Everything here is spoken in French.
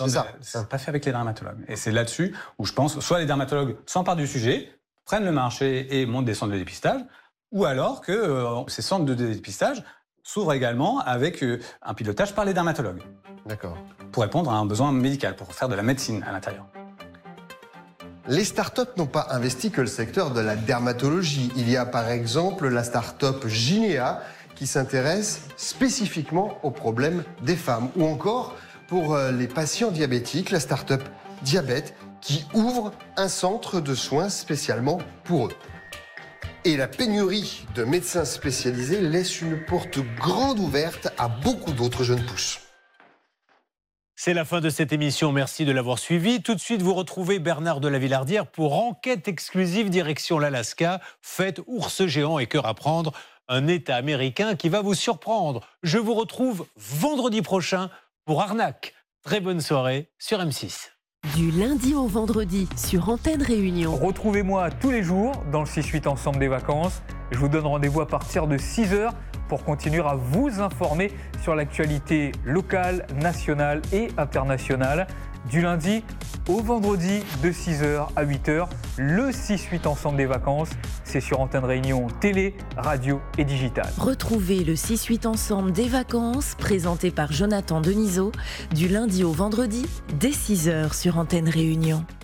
c'est ça. C'est pas fait avec les dermatologues. Et c'est là-dessus où je pense, soit les dermatologues s'emparent du sujet, prennent le marché et montent des centres de dépistage, ou alors que ces centres de dépistage s'ouvrent également avec un pilotage par les dermatologues. D'accord. Pour répondre à un besoin médical, pour faire de la médecine à l'intérieur. Les startups n'ont pas investi que le secteur de la dermatologie. Il y a par exemple la startup Ginea qui s'intéresse spécifiquement aux problèmes des femmes. Ou encore, pour les patients diabétiques, la startup Diabète qui ouvre un centre de soins spécialement pour eux. Et la pénurie de médecins spécialisés laisse une porte grande ouverte à beaucoup d'autres jeunes pousses. C'est la fin de cette émission, merci de l'avoir suivi. Tout de suite, vous retrouvez Bernard de la Villardière pour enquête exclusive direction l'Alaska. Faites ours géant et cœur à prendre, un État américain qui va vous surprendre. Je vous retrouve vendredi prochain pour Arnaque. Très bonne soirée sur M6. Du lundi au vendredi sur Antenne Réunion. Retrouvez-moi tous les jours dans le 6-8 Ensemble des vacances. Je vous donne rendez-vous à partir de 6h pour continuer à vous informer sur l'actualité locale, nationale et internationale. Du lundi au vendredi de 6h à 8h, le 6-8 Ensemble des vacances, c'est sur Antenne Réunion, télé, radio et digital. Retrouvez le 6-8 Ensemble des vacances, présenté par Jonathan Denisot, du lundi au vendredi, dès 6h sur Antenne Réunion.